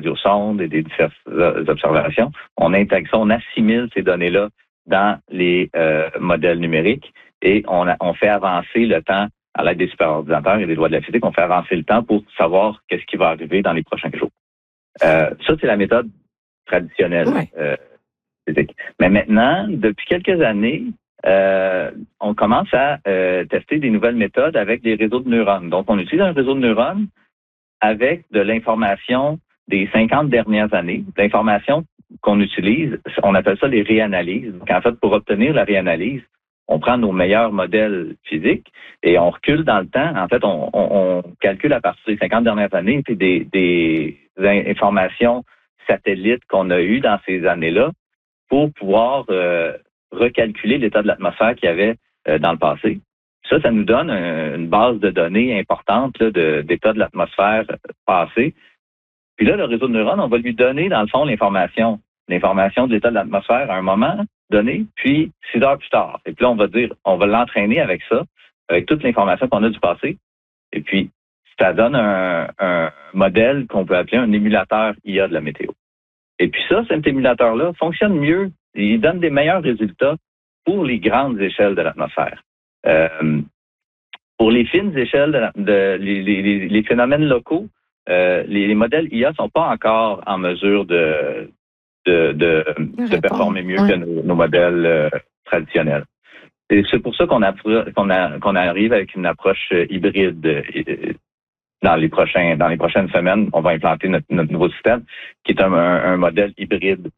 radiosondes et des diverses observations. On intègre ça, on assimile ces données-là dans les modèles numériques et on fait avancer le temps à l'aide des superordinateurs et des lois de la physique. On fait avancer le temps pour savoir qu'est-ce qui va arriver dans les prochains jours. Ça, c'est la méthode traditionnelle physique. Mais maintenant, depuis quelques années, on commence à tester des nouvelles méthodes avec des réseaux de neurones. Donc, on utilise un réseau de neurones avec de l'information des 50 dernières années, l'information qu'on utilise, on appelle ça les réanalyses. Donc, en fait, pour obtenir la réanalyse, on prend nos meilleurs modèles physiques et on recule dans le temps. En fait, on calcule à partir des 50 dernières années puis des informations satellites qu'on a eues dans ces années-là pour pouvoir recalculer l'état de l'atmosphère qu'il y avait dans le passé. Ça nous donne une base de données importante là, d'état de l'atmosphère passé. Puis là, le réseau de neurones, on va lui donner, dans le fond, l'information de l'état de l'atmosphère à un moment donné, puis 6 heures plus tard. Et puis là, on va l'entraîner avec ça, avec toute l'information qu'on a du passé. Et puis, ça donne un modèle qu'on peut appeler un émulateur IA de la météo. Et puis ça, cet émulateur-là fonctionne mieux. Il donne des meilleurs résultats pour les grandes échelles de l'atmosphère. Pour les fines échelles, les phénomènes locaux, les modèles IA sont pas encore en mesure de performer mieux que nos modèles traditionnels. Et c'est pour ça qu'on arrive avec une approche hybride. Dans les prochaines semaines, on va implanter notre nouveau système, qui est un modèle hybride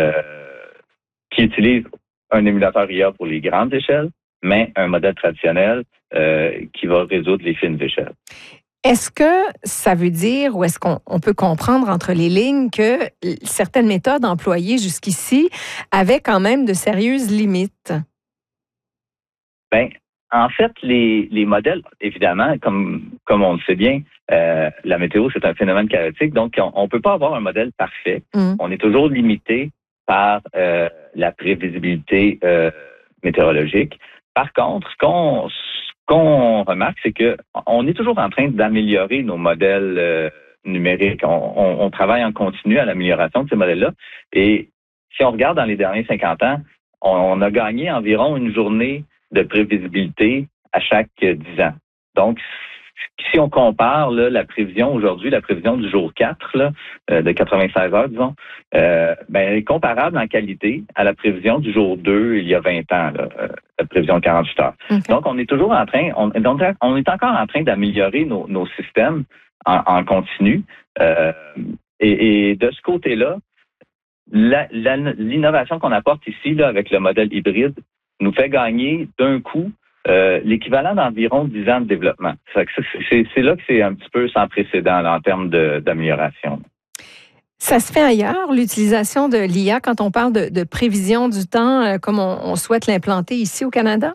qui utilise un émulateur IA pour les grandes échelles, mais un modèle traditionnel qui va résoudre les fines échelles. Est-ce que ça veut dire, ou est-ce qu'on peut comprendre entre les lignes que certaines méthodes employées jusqu'ici avaient quand même de sérieuses limites? Bien, en fait, les modèles, évidemment, comme on le sait bien, la météo, c'est un phénomène chaotique, donc on ne peut pas avoir un modèle parfait. On est toujours limité par la prévisibilité météorologique. Par contre, ce qu'on remarque, c'est que on est toujours en train d'améliorer nos modèles numériques. On travaille en continu à l'amélioration de ces modèles-là. Et si on regarde dans les derniers 50 ans, on a gagné environ une journée de prévisibilité à chaque 10 ans. Donc, si on compare là, la prévision aujourd'hui, la prévision du jour 4, là, de 96 heures, disons, elle est comparable en qualité à la prévision du jour 2 il y a 20 ans, là, la prévision de 48 heures. Okay. Donc, on est toujours en train, on est encore en train d'améliorer nos systèmes en continu. Et de ce côté-là, l'innovation qu'on apporte ici là, avec le modèle hybride nous fait gagner d'un coup l'équivalent d'environ 10 ans de développement. C'est là que c'est un petit peu sans précédent là, en termes d'amélioration. Ça se fait ailleurs, l'utilisation de l'IA, quand on parle de prévision du temps, comme on souhaite l'implanter ici au Canada?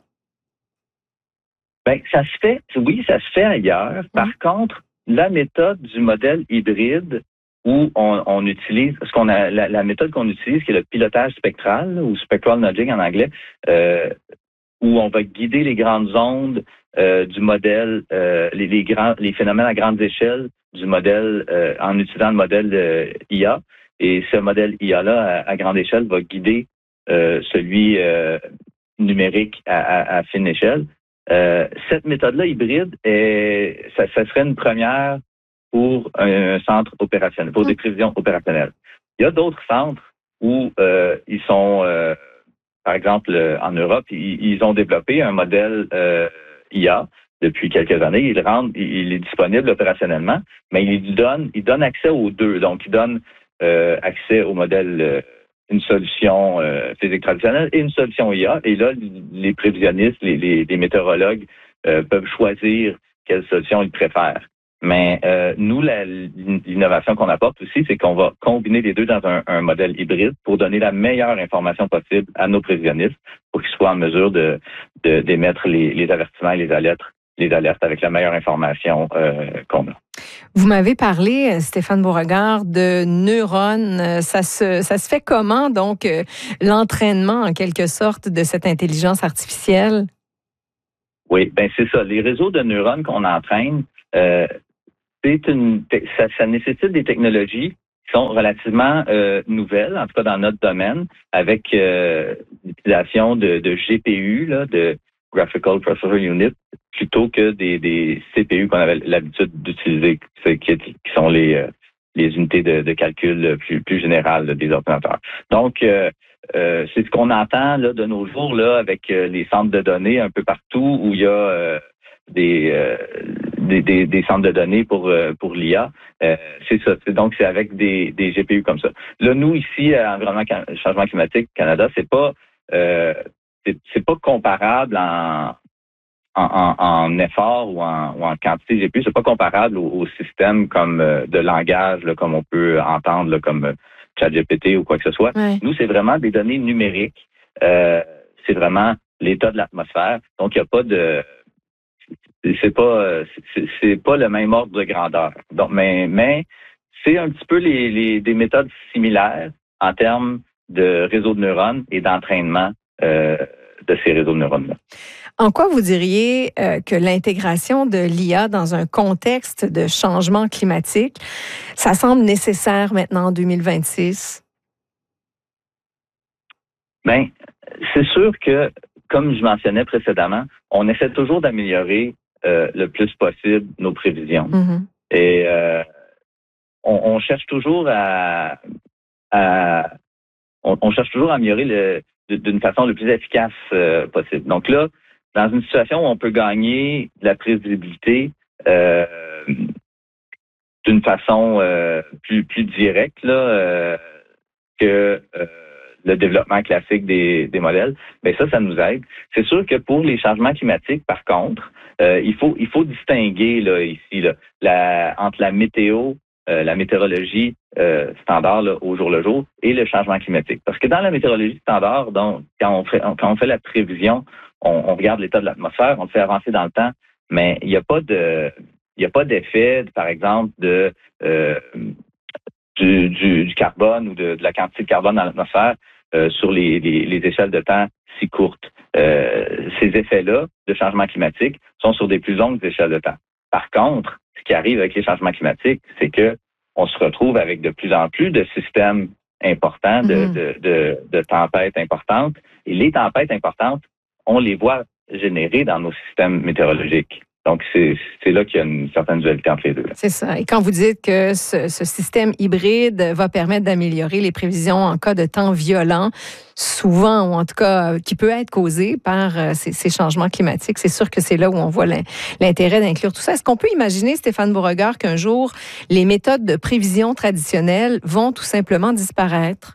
Bien, ça se fait ailleurs. Par contre, la méthode du modèle hybride où on utilise, la méthode qu'on utilise, qui est le pilotage spectral, ou spectral nudging en anglais, où on va guider les grandes ondes du modèle, les phénomènes à grandes échelles du modèle en utilisant le modèle IA. Et ce modèle IA-là, à grande échelle, va guider celui numérique à fine échelle. Cette méthode-là hybride, ça serait une première pour un centre opérationnel, pour des prévisions opérationnelles. Il y a d'autres centres où ils sont... par exemple, en Europe, ils ont développé un modèle IA depuis quelques années. Il est disponible opérationnellement, mais il donne accès aux deux. Donc, il donne accès au modèle, une solution physique traditionnelle et une solution IA. Et là, les prévisionnistes, les météorologues peuvent choisir quelle solution ils préfèrent. Mais nous, l'innovation qu'on apporte aussi, c'est qu'on va combiner les deux dans un modèle hybride pour donner la meilleure information possible à nos prévisionnistes pour qu'ils soient en mesure d'émettre les avertissements et les alertes avec la meilleure information qu'on a. Vous m'avez parlé, Stéphane Beauregard, de neurones. Ça se fait comment, donc, l'entraînement, en quelque sorte, de cette intelligence artificielle? Oui, bien c'est ça. Les réseaux de neurones qu'on entraîne, ça nécessite des technologies qui sont relativement nouvelles, en tout cas dans notre domaine, avec l'utilisation de GPU, là, de Graphical Processor Unit, plutôt que des CPU qu'on avait l'habitude d'utiliser, qui sont les unités de calcul plus générales là, des ordinateurs. Donc, c'est ce qu'on entend là, de nos jours là, avec les centres de données un peu partout où il y a des centres de données pour l'IA. C'est ça. Donc, c'est avec des GPU comme ça. Là, nous, ici, à Environnement Changement climatique Canada, c'est pas comparable en effort ou en quantité de GPU. C'est pas comparable au système comme de langage, là, comme on peut entendre, là, comme ChatGPT ou quoi que ce soit. Ouais. Nous, c'est vraiment des données numériques. C'est vraiment l'état de l'atmosphère. Donc, il n'y a pas de... C'est pas le même ordre de grandeur. Donc, mais c'est un petit peu des méthodes similaires en termes de réseaux de neurones et d'entraînement de ces réseaux de neurones-là. En quoi vous diriez que l'intégration de l'IA dans un contexte de changement climatique, ça semble nécessaire maintenant en 2026? Bien, c'est sûr que, comme je mentionnais précédemment, on essaie toujours d'améliorer le plus possible nos prévisions. Mm-hmm. Et on cherche toujours on cherche toujours à améliorer d'une façon le plus efficace possible. Donc là, dans une situation où on peut gagner de la prévisibilité d'une façon plus directe là, que le développement classique des modèles, bien ça nous aide. C'est sûr que pour les changements climatiques, par contre, il faut distinguer là, ici là, entre la météo, la météorologie standard là, au jour le jour et le changement climatique. Parce que dans la météorologie standard, donc, quand on fait la prévision, on regarde l'état de l'atmosphère, on le fait avancer dans le temps, mais il n'y a pas d'effet, par exemple, du carbone ou de la quantité de carbone dans l'atmosphère sur les échelles de temps si courtes. Ces effets-là de changement climatique sont sur des plus longues échelles de temps. Par contre, ce qui arrive avec les changements climatiques, c'est que on se retrouve avec de plus en plus de systèmes importants, de tempêtes importantes. Et les tempêtes importantes, on les voit générer dans nos systèmes météorologiques. Donc, c'est là qu'il y a une certaine dualité entre les deux. Là. C'est ça. Et quand vous dites que ce système hybride va permettre d'améliorer les prévisions en cas de temps violent, souvent, ou en tout cas, qui peut être causé par ces changements climatiques, c'est sûr que c'est là où on voit l'intérêt d'inclure tout ça. Est-ce qu'on peut imaginer, Stéphane Beauregard, qu'un jour, les méthodes de prévision traditionnelles vont tout simplement disparaître?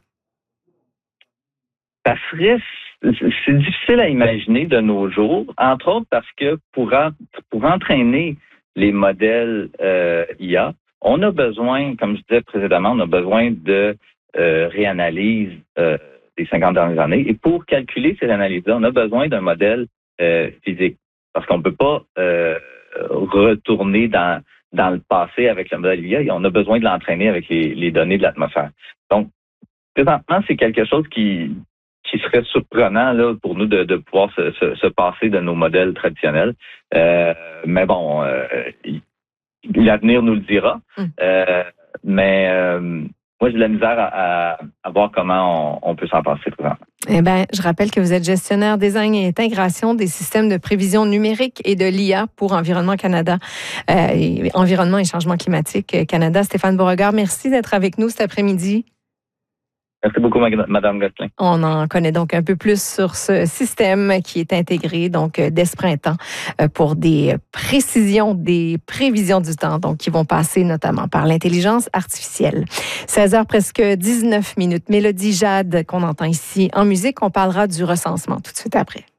Ça serait... C'est difficile à imaginer de nos jours, entre autres parce que pour entraîner les modèles IA, on a besoin, comme je disais précédemment, on a besoin de réanalyse des 50 dernières années. Et pour calculer ces analyses-là, on a besoin d'un modèle physique. Parce qu'on ne peut pas retourner dans le passé avec le modèle IA. Et on a besoin de l'entraîner avec les données de l'atmosphère. Donc, présentement, c'est quelque chose qui serait surprenant là, pour nous de pouvoir se passer de nos modèles traditionnels. Mais bon, l'avenir nous le dira. Mais moi, j'ai de la misère à voir comment on peut s'en passer présentement. Eh bien, je rappelle que vous êtes gestionnaire design et intégration des systèmes de prévision numérique et de l'IA pour Environnement Canada, Environnement et Changement climatique Canada. Stéphane Beauregard, merci d'être avec nous cet après-midi. Merci beaucoup, Mme Gosselin. On en connaît donc un peu plus sur ce système qui est intégré donc dès ce printemps pour des prévisions du temps, donc qui vont passer notamment par l'intelligence artificielle. 16h presque 19 minutes. Mélodie Jade qu'on entend ici en musique. On parlera du recensement tout de suite après.